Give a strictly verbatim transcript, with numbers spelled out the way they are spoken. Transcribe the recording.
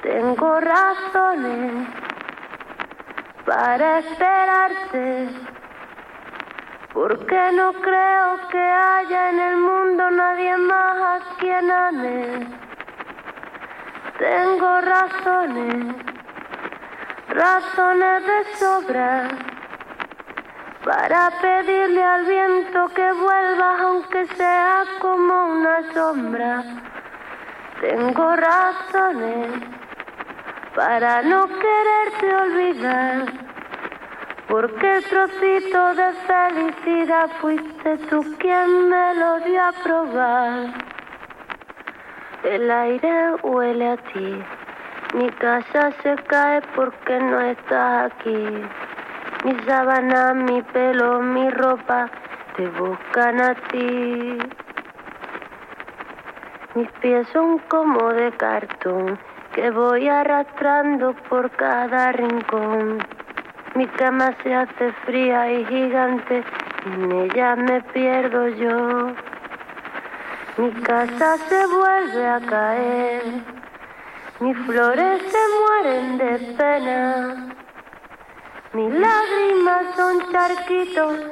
Tengo razones para esperarte, porque no creo que haya en el mundo nadie más a quien ame. Tengo razones, razones de sobra, para pedirle al viento que vuelvas aunque sea como una sombra. Tengo razones para no quererte olvidar, porque el trocito de felicidad fuiste tú quien me lo dio a probar. El aire huele a ti, mi casa se cae porque no estás aquí. Mi sábana, mi pelo, mi ropa te buscan a ti. Mis pies son como de cartón que voy arrastrando por cada rincón. Mi cama se hace fría y gigante, en ella me pierdo yo. Mi casa se vuelve a caer, mis flores se mueren de pena. Mis lágrimas son charquitos